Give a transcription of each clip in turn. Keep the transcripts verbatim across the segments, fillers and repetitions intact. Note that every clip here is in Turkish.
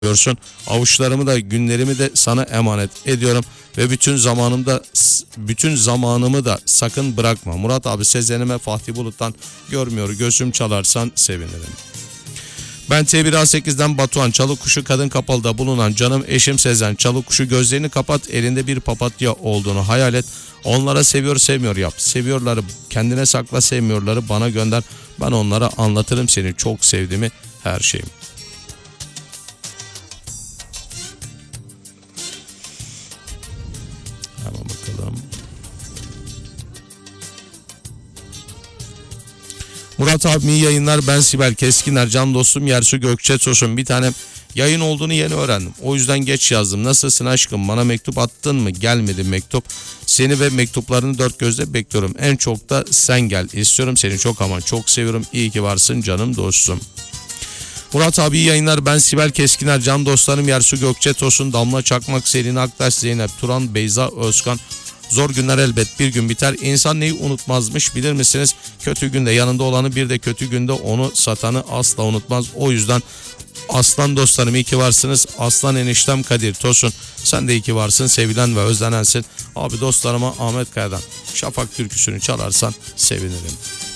ediyorsun. Avuçlarımı da günlerimi de sana emanet ediyorum ve bütün zamanımda bütün zamanımı da sakın bırakma. Murat abi Sezenime Fatih Bulut'tan görmüyor gözüm çalarsan sevinirim. Ben T bir A sekizden Batuhan, Çalıkuşu Kadın Kapalı'da bulunan canım eşim Sezen. Çalıkuşu gözlerini kapat, elinde bir papatya olduğunu hayal et. Onlara seviyor sevmiyor yap. Seviyorları kendine sakla, sevmiyorları bana gönder. Ben onlara anlatırım seni çok sevdiğimi, her şeyim. Hemen bakalım. Murat abi iyi yayınlar, ben Sibel Keskiner, can dostum Yersu Gökçe Tosun. Bir tanem, yayın olduğunu yeni öğrendim. O yüzden geç yazdım. Nasılsın aşkım? Bana mektup attın mı? Gelmedi mektup. Seni ve mektuplarını dört gözle bekliyorum. En çok da sen gel. İstiyorum seni çok ama çok seviyorum. İyi ki varsın canım dostum. Murat abi iyi yayınlar, ben Sibel Keskiner, can dostlarım Yersu Gökçe Tosun, Damla Çakmak, Selin Aktaş, Zeynep Turan, Beyza Özkan. Zor günler elbet bir gün biter. İnsan neyi unutmazmış bilir misiniz? Kötü günde yanında olanı, bir de kötü günde onu satanı asla unutmaz. O yüzden aslan dostlarım iyi ki varsınız. Aslan eniştem Kadir Tosun, sen de iyi ki varsın, sevilen ve özlenensin. Abi dostlarıma Ahmet Kaya'dan Şafak türküsünü çalarsan sevinirim.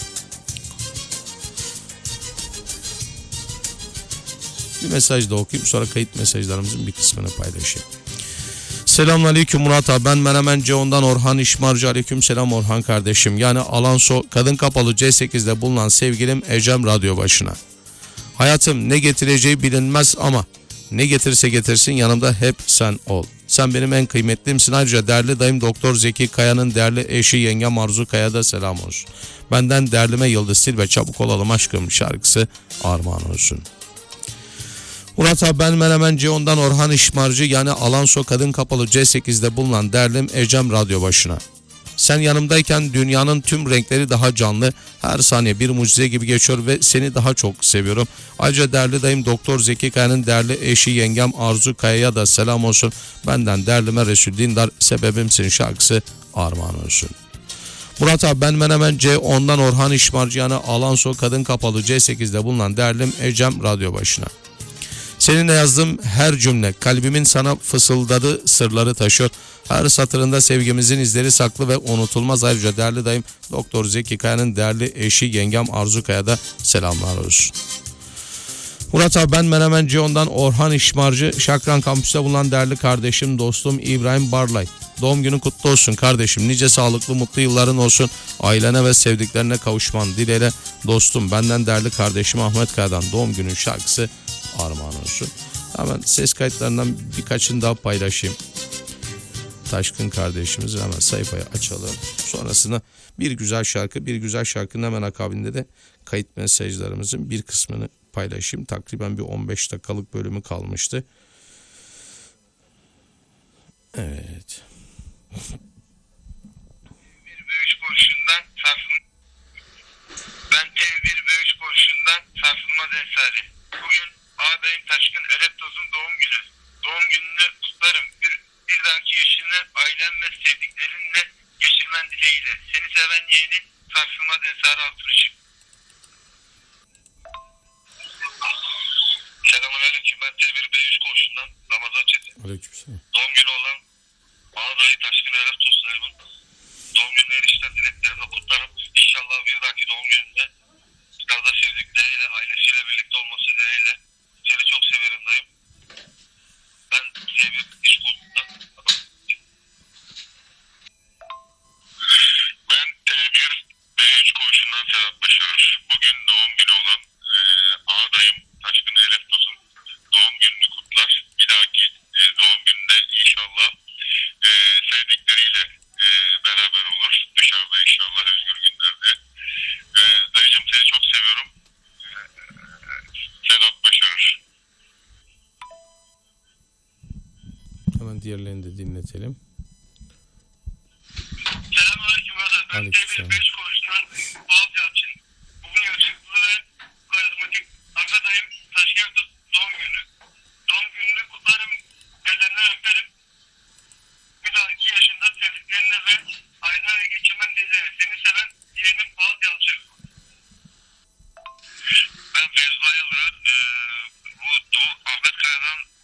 Bir mesaj da okuyayım, sonra kayıt mesajlarımızın bir kısmını paylaşayım. Selamünaleyküm Murat abi, ben Menemen C on'dan Orhan İşmarcı. Aleyküm selam Orhan kardeşim. Yani Alanso Kadın Kapalı C sekizde bulunan sevgilim Ecem radyo başına. Hayatım ne getireceği bilinmez ama ne getirse getirsin yanımda hep sen ol. Sen benim en kıymetlimsin. Ayrıca değerli dayım Doktor Zeki Kaya'nın değerli eşi yengem Arzu Kaya'da selam olsun. Benden değerlime Yıldız Silve çabuk olalım aşkım şarkısı armağan olsun. Murat abi ben Menemen C on'dan Orhan İşmarcı, yani Alanso Kadın Kapalı C sekizde bulunan değerlim Ecem radyo başına. Sen yanımdayken dünyanın tüm renkleri daha canlı, her saniye bir mucize gibi geçiyor ve seni daha çok seviyorum. Ayrıca değerli dayım Doktor Zeki Kaya'nın değerli eşi yengem Arzu Kaya'ya da selam olsun. Benden değerlime Resul Dindar sebebimsin şarkısı armağan olsun. Murat abi ben Menemen C on'dan Orhan İşmarcı, yani Alanso Kadın Kapalı C sekizde bulunan değerlim Ecem radyo başına. Seninle yazdığım her cümle kalbimin sana fısıldadığı sırları taşıyor. Her satırında sevgimizin izleri saklı ve unutulmaz. Ayrıca değerli dayım Doktor Zeki Kaya'nın değerli eşi yengem Arzu Kaya'da selamlar olsun. Murat abi ben Menemen C on'dan Orhan İşmarcı, Şakran Kampüs'te bulunan değerli kardeşim dostum İbrahim Barlay. Doğum günün kutlu olsun kardeşim. Nice sağlıklı mutlu yılların olsun. Ailene ve sevdiklerine kavuşman dileğiyle dostum. Benden değerli kardeşim Ahmet Kaya'dan doğum günün şarkısı armağan olsun. Hemen ses kayıtlarından birkaçını daha paylaşayım. Taşkın kardeşimizin hemen sayfayı açalım. Sonrasında bir güzel şarkı, bir güzel şarkının hemen akabinde de kayıt mesajlarımızın bir kısmını paylaşayım. Takriben bir on beş dakikalık bölümü kalmıştı. Evet. bir ve üç kurşundan sarsılma. Ben T bir ve üç kurşundan sarsılmaz ensari. Bugün ağabeyim Taşkın Eleptoz'un doğum günü. Doğum gününü kutlarım. Bir, bir dahaki yaşını ailen ve sevdiklerinle geçirmen dileğiyle. Seni seven yeğeni sarsılmaz ensari Altınışık. Selamünaleyküm, ben T bir ve üç kurşundan Ramazan Çetin. Aleykümselam. Doğum günü olan ağabeyim Taşkın Eleptoz'un doğum gününe erişten dileklerimle kutlarım. İnşallah bir dahaki doğum gününde dışarıda sevdikleriyle, ailesiyle birlikte olması dileğiyle. Seni çok severim dayım. Ben T bir iş konusunda. Ben T bir B üç koğuşundan Sedat Başarır. Bugün doğum günü olan e, ağadayım Taşkın Eleftos'un doğum gününü kutlar. Bir dahaki e, doğum gününde inşallah e, sevdikleriyle e, beraber olur. Dışarıda inşallah özgür günlerde. E, dayıcım seni çok seviyorum. E, Sedat Başarır. Hemen diğerlerini de dinletelim. Selamünaleyküm. Ben T bir Aleykümselam. beş